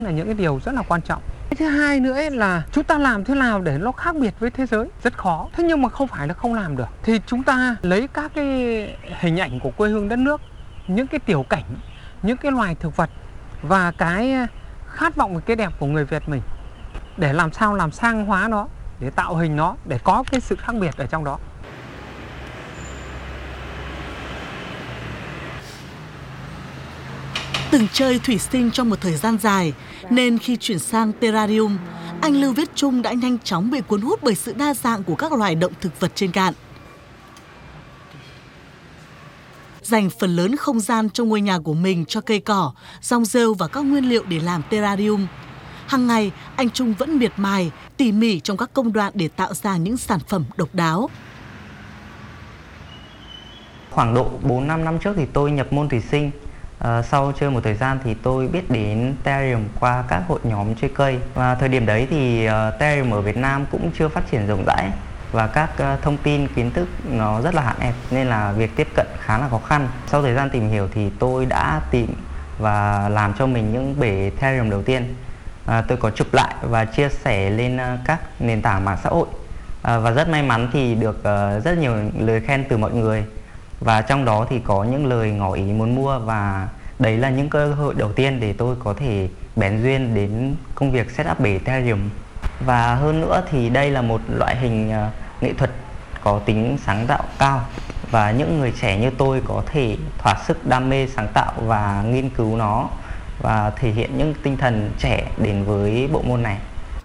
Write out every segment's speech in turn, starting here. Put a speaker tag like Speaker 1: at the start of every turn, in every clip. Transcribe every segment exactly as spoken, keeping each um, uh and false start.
Speaker 1: là những cái điều rất là quan trọng. Cái thứ hai nữa ấy là chúng ta làm thế nào để nó khác biệt với thế giới rất khó. Thế nhưng mà không phải là không làm được. Thì chúng ta lấy các cái hình ảnh của quê hương đất nước, những cái tiểu cảnh, những cái loài thực vật và cái khát vọng về cái đẹp của người Việt mình để làm sao làm sang hóa nó, để tạo hình nó, để có cái sự khác biệt ở trong đó.
Speaker 2: Từng chơi thủy sinh trong một thời gian dài, nên khi chuyển sang terrarium, anh Lưu Viết Trung đã nhanh chóng bị cuốn hút bởi sự đa dạng của các loài động thực vật trên cạn. Dành phần lớn không gian trong ngôi nhà của mình cho cây cỏ, rong rêu và các nguyên liệu để làm terrarium. Hàng ngày, anh Trung vẫn miệt mài, tỉ mỉ trong các công đoạn để tạo ra những sản phẩm độc đáo.
Speaker 3: Khoảng độ bốn năm năm trước thì tôi nhập môn thủy sinh. À, sau chơi một thời gian thì tôi biết đến terrarium qua các hội nhóm chơi cây. Và thời điểm đấy thì uh, terrarium ở Việt Nam cũng chưa phát triển rộng rãi và các uh, thông tin kiến thức nó rất là hạn hẹp nên là việc tiếp cận khá là khó khăn. Sau thời gian tìm hiểu thì tôi đã tìm và làm cho mình những bể terrarium đầu tiên. À, tôi có chụp lại và chia sẻ lên uh, các nền tảng mạng xã hội. À, và rất may mắn thì được uh, rất nhiều lời khen từ mọi người. Và trong đó thì có những lời ngỏ ý muốn mua, và đấy là những cơ hội đầu tiên để tôi có thể bén duyên đến công việc setup bể terrarium. Và hơn nữa thì đây là một loại hình uh, nghệ thuật có tính sáng tạo cao, và những người trẻ như tôi có thể thỏa sức đam mê sáng tạo và nghiên cứu nó và thể hiện những tinh thần trẻ đến với bộ môn này.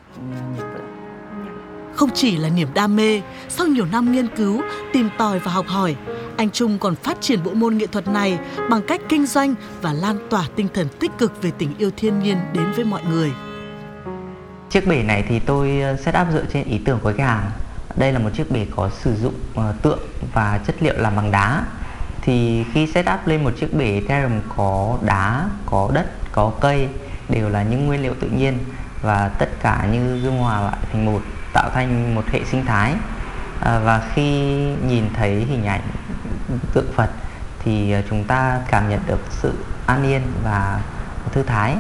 Speaker 2: Không chỉ là niềm đam mê, sau nhiều năm nghiên cứu, tìm tòi và học hỏi, anh Trung còn phát triển bộ môn nghệ thuật này bằng cách kinh doanh và lan tỏa tinh thần tích cực về tình yêu thiên nhiên đến với mọi người.
Speaker 3: Chiếc bể này thì tôi setup dựa trên ý tưởng của khách hàng. Đây là một chiếc bể có sử dụng uh, tượng và chất liệu làm bằng đá. Thì khi setup lên một chiếc bể terrarium có đá, có đất, có cây đều là những nguyên liệu tự nhiên và tất cả như dung hòa lại thành một, tạo thành một hệ sinh thái. À, và khi nhìn thấy hình ảnh tượng Phật thì chúng ta cảm nhận được sự an yên và thư thái.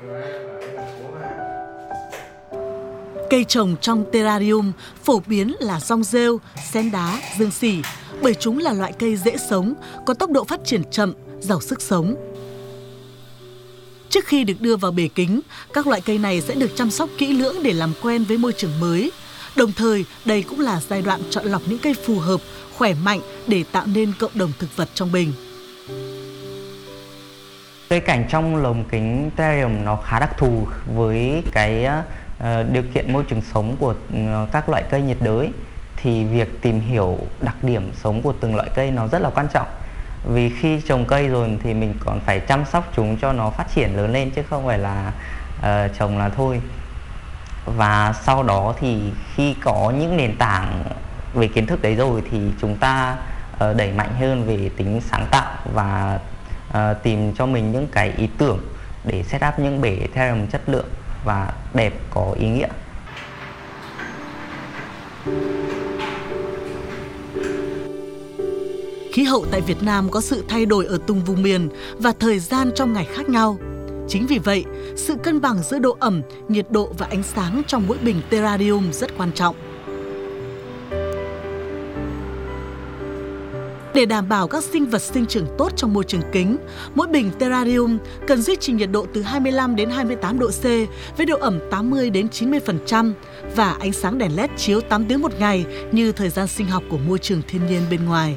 Speaker 2: Cây trồng trong terrarium phổ biến là rong rêu, sen đá, dương xỉ, bởi chúng là loại cây dễ sống, có tốc độ phát triển chậm, giàu sức sống. Trước khi được đưa vào bể kính, các loại cây này sẽ được chăm sóc kỹ lưỡng để làm quen với môi trường mới. Đồng thời, đây cũng là giai đoạn chọn lọc những cây phù hợp, khỏe mạnh để tạo nên cộng đồng thực vật trong bình.
Speaker 3: Cây cảnh trong lồng kính terrarium nó khá đặc thù với cái uh, điều kiện môi trường sống của uh, các loại cây nhiệt đới. Thì việc tìm hiểu đặc điểm sống của từng loại cây nó rất là quan trọng. Vì khi trồng cây rồi thì mình còn phải chăm sóc chúng cho nó phát triển lớn lên, chứ không phải là uh, trồng là thôi. Và sau đó thì khi có những nền tảng về kiến thức đấy rồi thì chúng ta uh, đẩy mạnh hơn về tính sáng tạo và uh, tìm cho mình những cái ý tưởng để setup những bể terrarium chất lượng và đẹp, có ý nghĩa.
Speaker 2: Khí hậu tại Việt Nam có sự thay đổi ở từng vùng miền và thời gian trong ngày khác nhau. Chính vì vậy, sự cân bằng giữa độ ẩm, nhiệt độ và ánh sáng trong mỗi bình terrarium rất quan trọng. Để đảm bảo các sinh vật sinh trưởng tốt trong môi trường kính, mỗi bình terrarium cần duy trì nhiệt độ từ hai mươi lăm đến hai mươi tám độ C với độ ẩm tám mươi đến chín mươi phần trăm và ánh sáng đèn led chiếu tám tiếng một ngày như thời gian sinh học của môi trường thiên nhiên bên ngoài.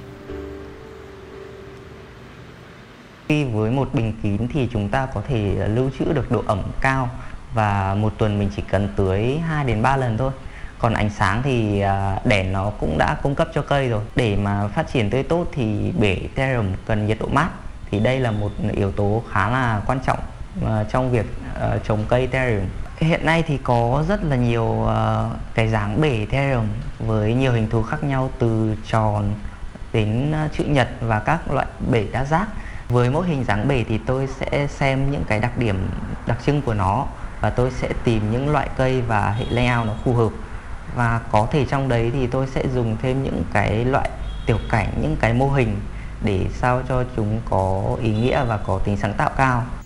Speaker 3: Với một bình kín thì chúng ta có thể lưu trữ được độ ẩm cao và một tuần mình chỉ cần tưới hai đến ba lần thôi. Còn ánh sáng thì đèn nó cũng đã cung cấp cho cây rồi. Để mà phát triển tươi tốt thì bể terrarium cần nhiệt độ mát. Thì đây là một yếu tố khá là quan trọng trong việc trồng cây terrarium. Hiện nay thì có rất là nhiều cái dáng bể terrarium với nhiều hình thù khác nhau, từ tròn đến chữ nhật và các loại bể đa giác. Với mỗi hình dáng bể thì tôi sẽ xem những cái đặc điểm đặc trưng của nó và tôi sẽ tìm những loại cây và hệ layout nó phù hợp. Và có thể trong đấy thì tôi sẽ dùng thêm những cái loại tiểu cảnh, những cái mô hình để sao cho chúng có ý nghĩa và có tính sáng tạo cao.